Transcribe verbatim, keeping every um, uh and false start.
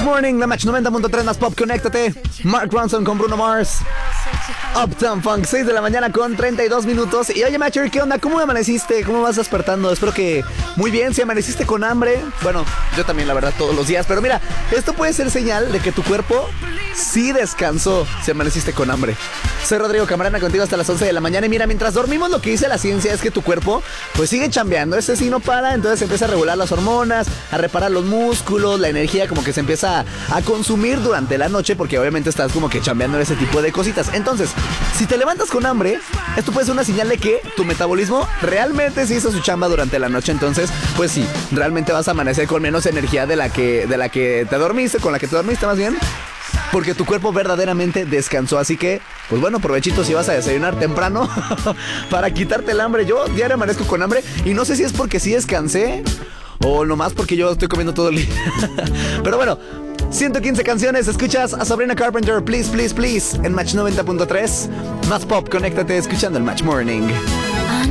Morning, la Match noventa punto tres más pop, conéctate. Mark Ronson con Bruno Mars. Uptown Funk, seis de la mañana con treinta y dos minutos. Y oye, Matcher, ¿qué onda? ¿Cómo amaneciste? ¿Cómo vas despertando? Espero que muy bien. Si amaneciste con hambre, bueno, yo también, la verdad, todos los días. Pero mira, esto puede ser señal de que tu cuerpo sí descansó si amaneciste con hambre. Soy Rodrigo Camarena, contigo hasta las once de la mañana. Y mira, mientras dormimos, lo que dice la ciencia es que tu cuerpo pues sigue chambeando. Ese sí no para, entonces empieza a regular las hormonas, a reparar los músculos, la energía como que se empieza a consumir durante la noche, porque obviamente estás como que chambeando ese tipo de cositas. Entonces, si te levantas con hambre, esto puede ser una señal de que tu metabolismo realmente sí hizo su chamba durante la noche. Entonces, pues sí, realmente vas a amanecer con menos energía de la que, de la que te dormiste, con la que te dormiste más bien, porque tu cuerpo verdaderamente descansó. Así que, pues bueno, provechito si vas a desayunar temprano para quitarte el hambre. Yo diario amanezco con hambre y no sé si es porque sí descansé o nomás porque yo estoy comiendo todo el día. Pero bueno, ciento quince canciones. Escuchas a Sabrina Carpenter, Please, Please, Please, en Match noventa punto tres. Más pop, conéctate escuchando el Match Morning.